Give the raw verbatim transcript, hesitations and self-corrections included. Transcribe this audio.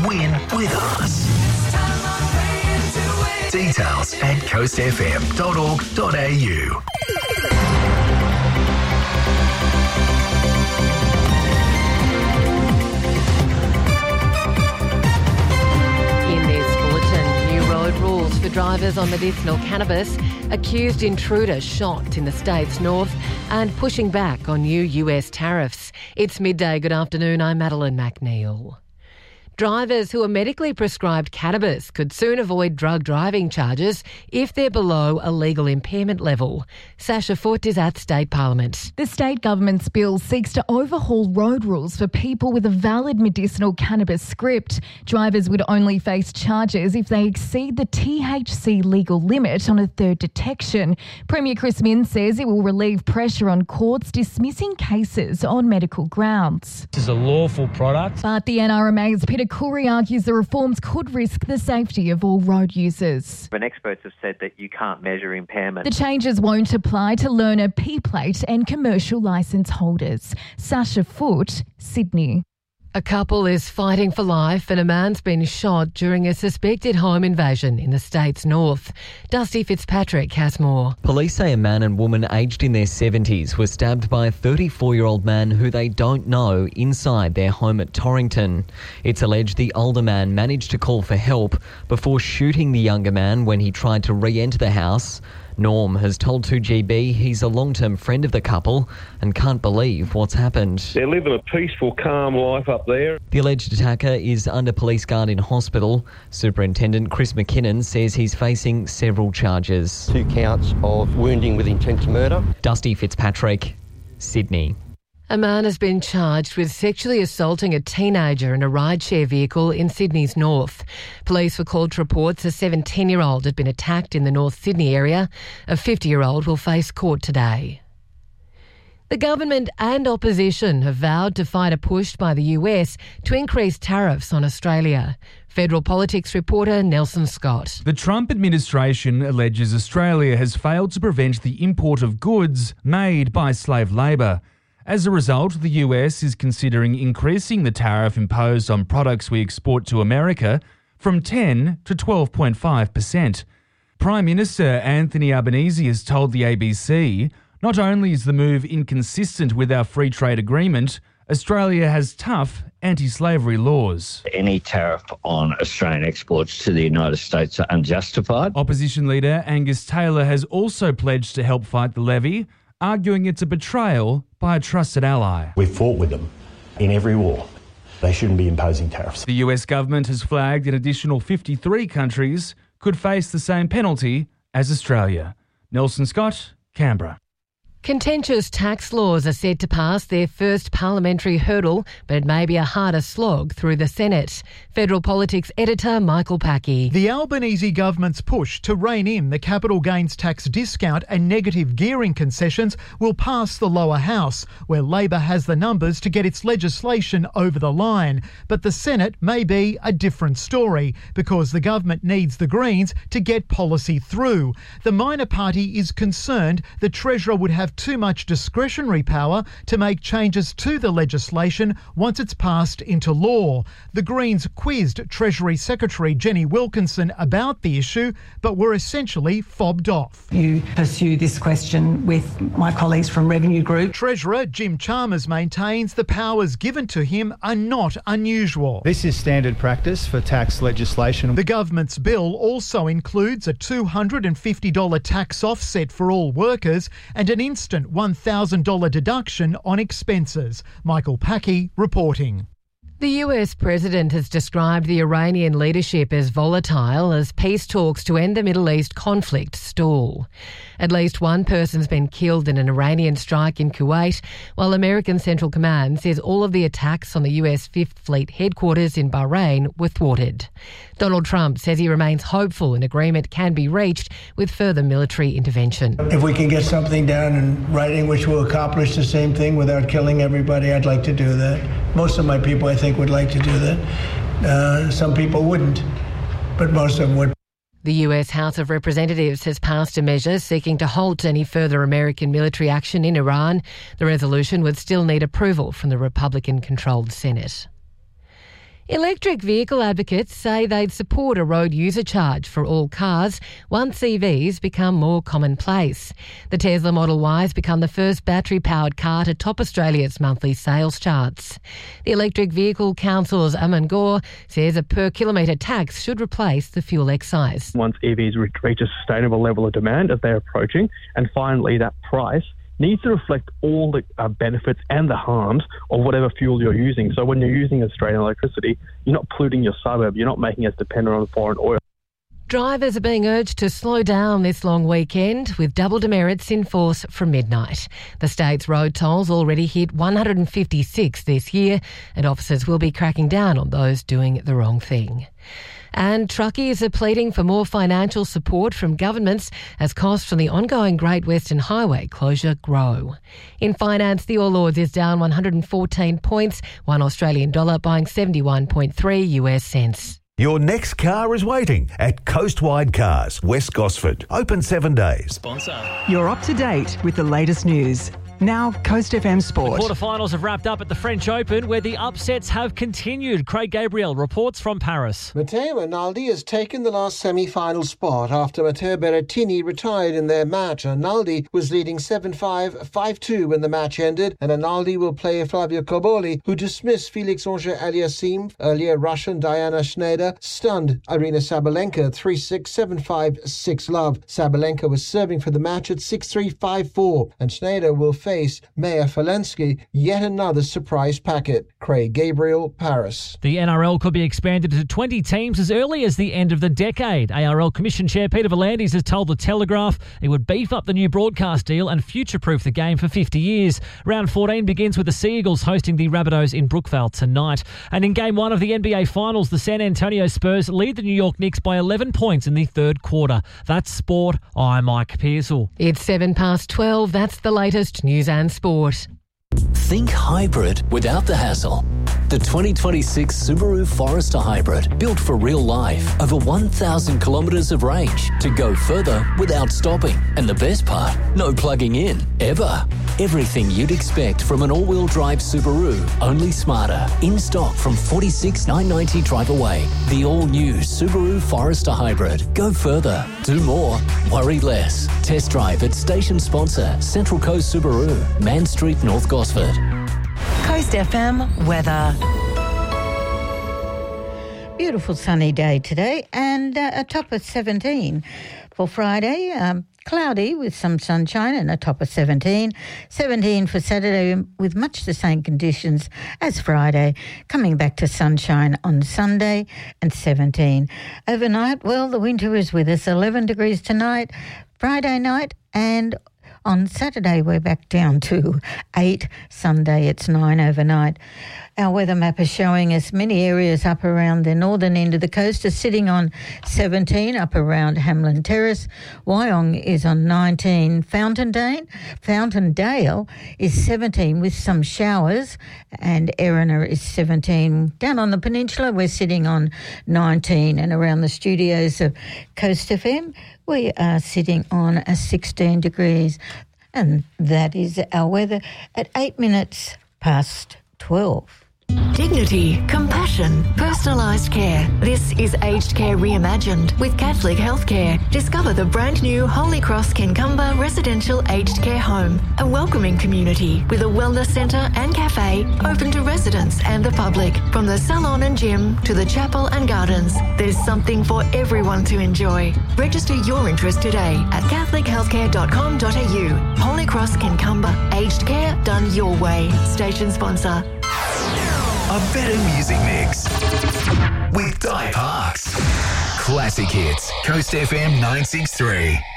Win with us. Details at coast f m dot org dot a u. In this bulletin, new road rules for drivers on medicinal cannabis, accused intruder shot in the state's north, and pushing back on new U S tariffs. It's midday. Good afternoon. I'm Madeline McNeil. Drivers who are medically prescribed cannabis could soon avoid drug driving charges if they're below a legal impairment level. Sasha Foote is at State Parliament. The state government's bill seeks to overhaul road rules for people with a valid medicinal cannabis script. Drivers would only face charges if they exceed the T H C legal limit on a third detection. Premier Chris Minns says it will relieve pressure on courts dismissing cases on medical grounds. This is a lawful product. But the N R M A's Peter Khoury argues the reforms could risk the safety of all road users. But experts have said that you can't measure impairment. The changes won't apply to learner P-plate and commercial licence holders. Sasha Foote, Sydney. A couple is fighting for life and a man's been shot during a suspected home invasion in the state's north. Dusty Fitzpatrick has more. Police say a man and woman aged in their seventies were stabbed by a thirty-four-year-old man who they don't know inside their home at Torrington. It's alleged the older man managed to call for help before shooting the younger man when he tried to re-enter the house. Norm has told two G B he's a long-term friend of the couple and can't believe what's happened. They're living a peaceful, calm life up there. The alleged attacker is under police guard in hospital. Superintendent Chris McKinnon says he's facing several charges. Two counts of wounding with intent to murder. Dusty Fitzpatrick, Sydney. A man has been charged with sexually assaulting a teenager in a rideshare vehicle in Sydney's north. Police were called to reports a seventeen-year-old had been attacked in the North Sydney area. A fifty-year-old will face court today. The government and opposition have vowed to fight a push by the U S to increase tariffs on Australia. Federal politics reporter Nelson Scott. The Trump administration alleges Australia has failed to prevent the import of goods made by slave labour. As a result, the U S is considering increasing the tariff imposed on products we export to America from ten to twelve point five percent. Prime Minister Anthony Albanese has told the A B C, not only is the move inconsistent with our free trade agreement, Australia has tough anti-slavery laws. Any tariff on Australian exports to the United States are unjustified. Opposition leader Angus Taylor has also pledged to help fight the levy, arguing it's a betrayal by a trusted ally. We've fought with them in every war. They shouldn't be imposing tariffs. The U S government has flagged an additional fifty-three countries could face the same penalty as Australia. Nelson Scott, Canberra. Contentious tax laws are set to pass their first parliamentary hurdle, but it may be a harder slog through the Senate. Federal politics editor Michael Packey. The Albanese government's push to rein in the capital gains tax discount and negative gearing concessions will pass the lower house, where Labor has the numbers to get its legislation over the line. But the Senate may be a different story, because the government needs the Greens to get policy through. The minor party is concerned the Treasurer would have too much discretionary power to make changes to the legislation once it's passed into law. The Greens quizzed Treasury Secretary Jenny Wilkinson about the issue, but were essentially fobbed off. You pursue this question with my colleagues from Revenue Group. Treasurer Jim Chalmers maintains the powers given to him are not unusual. This is standard practice for tax legislation. The government's bill also includes a two hundred fifty dollars tax offset for all workers and an instant one thousand dollars deduction on expenses. Michael Packey reporting. The U S president has described the Iranian leadership as volatile as peace talks to end the Middle East conflict stall. At least one person's been killed in an Iranian strike in Kuwait, while American Central Command says all of the attacks on the U S Fifth Fleet headquarters in Bahrain were thwarted. Donald Trump says he remains hopeful an agreement can be reached with further military intervention. If we can get something down in writing which will accomplish the same thing without killing everybody, I'd like to do that. Most of my people, I think, would like to do that. Uh, some people wouldn't, but most of them would. The U S House of Representatives has passed a measure seeking to halt any further American military action in Iran. The resolution would still need approval from the Republican-controlled Senate. Electric vehicle advocates say they'd support a road user charge for all cars once E Vs become more commonplace. The Tesla Model Y has become the first battery-powered car to top Australia's monthly sales charts. The Electric Vehicle Council's Aman Gore says a per-kilometre tax should replace the fuel excise. Once E Vs reach a sustainable level of demand as they're approaching, and finally that price needs to reflect all the uh, benefits and the harms of whatever fuel you're using. So when you're using Australian electricity, you're not polluting your suburb, you're not making us dependent on foreign oil. Drivers are being urged to slow down this long weekend with double demerits in force from midnight. The state's road tolls already hit one hundred fifty-six this year, and officers will be cracking down on those doing the wrong thing. And truckies are pleading for more financial support from governments as costs from the ongoing Great Western Highway closure grow. In finance, the All Ords is down one hundred fourteen points, one Australian dollar buying seventy-one point three U S cents. Your next car is waiting at Coastwide Cars, West Gosford. Open seven days. Sponsor. You're up to date with the latest news. Now, Coast F M Sport. The quarterfinals have wrapped up at the French Open, where the upsets have continued. Craig Gabriel reports from Paris. Matteo Arnaldi has taken the last semi-final spot after Matteo Berrettini retired in their match. Arnaldi was leading seven five, five two when the match ended, and Arnaldi will play Flavio Cobolli, who dismissed Felix Auger-Aliassime. Earlier, Russian Diana Schneider stunned Irina Sabalenka three six, seven five, six love. Sabalenka was serving for the match at six three, five four, and Schneider will face Maya Falensky, yet another surprise packet. Craig Gabriel, Paris. The N R L could be expanded to twenty teams as early as the end of the decade. A R L Commission Chair Peter V'landys has told The Telegraph he would beef up the new broadcast deal and future-proof the game for fifty years. Round fourteen begins with the Sea Eagles hosting the Rabbitohs in Brookvale tonight. And in Game one of the N B A Finals, the San Antonio Spurs lead the New York Knicks by eleven points in the third quarter. That's sport. I'm Mike Pearsall. It's seven past twelve. That's the latest news and sport. Think hybrid without the hassle. The twenty twenty-six Subaru Forester Hybrid, built for real life. Over one thousand kilometres of range to go further without stopping. And the best part, no plugging in, ever. Everything you'd expect from an all-wheel drive Subaru, only smarter. In stock from forty-six thousand nine hundred ninety drive away. The all-new Subaru Forester Hybrid. Go further, do more, worry less. Test drive at station sponsor Central Coast Subaru, Man Street, North Gosford. Coast F M weather. Beautiful sunny day today and uh, a top of seventeen. For Friday, um, cloudy with some sunshine and a top of seventeen. seventeen for Saturday with much the same conditions as Friday. Coming back to sunshine on Sunday and seventeen. Overnight, well, the winter is with us. eleven degrees tonight, Friday night, and on Saturday, we're back down to eight. Sunday, it's nine overnight. Our weather map is showing us many areas up around the northern end of the coast are sitting on seventeen, up around Hamlin Terrace. Wyong is on nineteen. Fountaindale, Fountaindale is seventeen with some showers, and Erina is seventeen. Down on the peninsula, we're sitting on nineteen, and around the studios of Coast F M, we are sitting on a sixteen degrees. And that is our weather at eight minutes past twelve. Dignity, compassion, personalised care. This is Aged Care Reimagined with Catholic Healthcare. Discover the brand new Holy Cross Kincumber Residential Aged Care Home, a welcoming community with a wellness centre and cafe open to residents and the public. From the salon and gym to the chapel and gardens, there's something for everyone to enjoy. Register your interest today at catholic healthcare dot com dot a u. Holy Cross Kincumber Aged Care, done your way. Station sponsor. A better music mix with Di Parks. Classic hits. Coast F M nine six three.